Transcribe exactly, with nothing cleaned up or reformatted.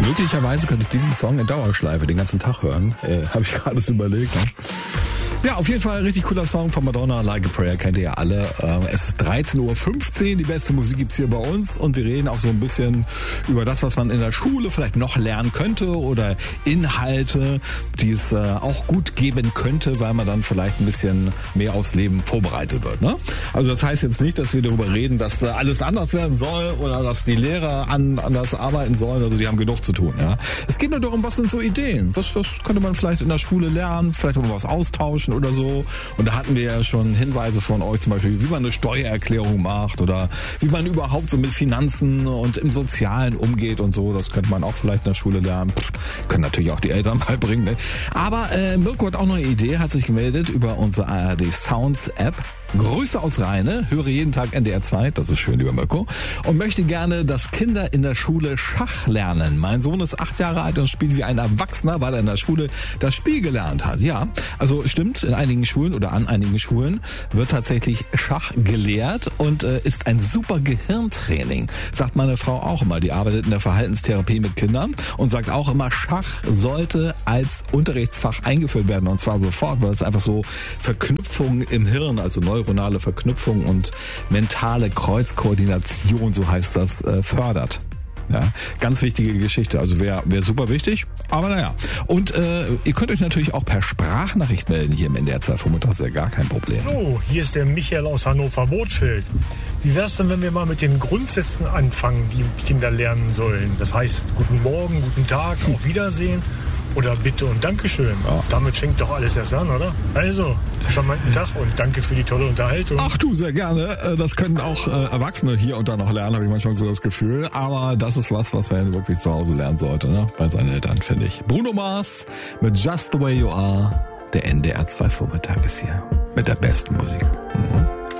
Möglicherweise könnte ich diesen Song in Dauerschleife den ganzen Tag hören. Äh, Habe ich gerade so überlegt. Ne? Ja, auf jeden Fall richtig cooler Song von Madonna, Like a Prayer, kennt ihr ja alle. Ähm, es ist dreizehn Uhr fünfzehn, die beste Musik gibt's hier bei uns und wir reden auch so ein bisschen über das, was man in der Schule vielleicht noch lernen könnte oder Inhalte, die es äh, auch gut geben könnte, weil man dann vielleicht ein bisschen mehr aufs Leben vorbereitet wird. Ne? Also das heißt jetzt nicht, dass wir darüber reden, dass äh, alles anders werden soll oder dass die Lehrer an, anders arbeiten sollen, also die haben genug zu tun. Ja? Es geht nur darum, was sind so Ideen, was, was könnte man vielleicht in der Schule lernen, vielleicht mal was austauschen oder so. Und da hatten wir ja schon Hinweise von euch, zum Beispiel, wie man eine Steuererklärung macht oder wie man überhaupt so mit Finanzen und im Sozialen umgeht und so. Das könnte man auch vielleicht in der Schule lernen. Pff, können natürlich auch die Eltern beibringen. Ne? Aber äh, Mirko hat auch noch eine Idee, hat sich gemeldet über unsere A R D Sounds App. Grüße aus Rheine, höre jeden Tag N D R zwei, das ist schön, lieber Mirko, und möchte gerne, dass Kinder in der Schule Schach lernen. Mein Sohn ist acht Jahre alt und spielt wie ein Erwachsener, weil er in der Schule das Spiel gelernt hat. Ja, also stimmt, in einigen Schulen oder an einigen Schulen wird tatsächlich Schach gelehrt und äh, ist ein super Gehirntraining, sagt meine Frau auch immer. Die arbeitet in der Verhaltenstherapie mit Kindern und sagt auch immer, Schach sollte als Unterrichtsfach eingeführt werden und zwar sofort, weil es einfach so Verknüpfungen im Hirn, also neuronale Verknüpfung und mentale Kreuzkoordination, so heißt das, äh, fördert. Ja, ganz wichtige Geschichte, also wäre wär super wichtig, aber naja. Und äh, ihr könnt euch natürlich auch per Sprachnachricht melden hier im N D R zwei Vormittag, ist ja gar kein Problem. Oh, hier ist der Michael aus Hannover-Bothfeld. Wie wär's denn, wenn wir mal mit den Grundsätzen anfangen, die Kinder lernen sollen? Das heißt, guten Morgen, guten Tag, auf Wiedersehen oder Bitte und Dankeschön. Ja. Damit fängt doch alles erst an, oder? Also, charmanten Tag und danke für die tolle Unterhaltung. Ach du, sehr gerne. Das können auch äh, Erwachsene hier und da noch lernen, habe ich manchmal so das Gefühl. Aber das ist was, was man wirklich zu Hause lernen sollte, ne? Bei seinen Eltern, finde ich. Bruno Mars mit Just the Way You Are. Der N D R zwei Vormittag ist hier mit der besten Musik. Mhm.